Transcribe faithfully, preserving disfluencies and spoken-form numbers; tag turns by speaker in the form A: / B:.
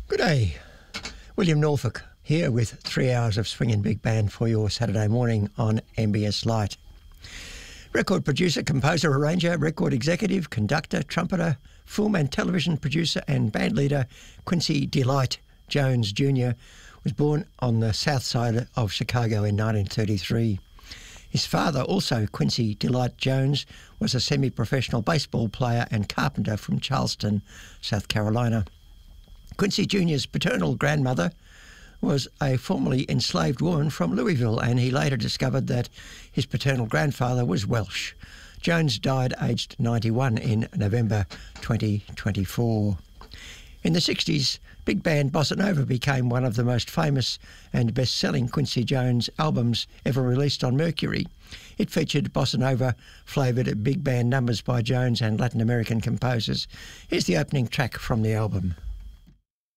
A: Good day. William Norfolk here with three hours of swinging big band for your Saturday morning on M B S Light. Record producer, composer, arranger, record executive, conductor, trumpeter, film and television producer and band leader Quincy Delight Jones Junior was born on the south side of Chicago in nineteen thirty-three. His father, also Quincy Delight Jones, was a semi-professional baseball player and carpenter from Charleston, South Carolina. Quincy Junior's paternal grandmother was a formerly enslaved woman from Louisville, and he later discovered that his paternal grandfather was Welsh. Jones died aged ninety-one in November twenty twenty-four. In the sixties, big band Bossa Nova became one of the most famous and best-selling Quincy Jones albums ever released on Mercury. It featured Bossa Nova-flavoured big band numbers by Jones and Latin American composers. Here's the opening track from the album.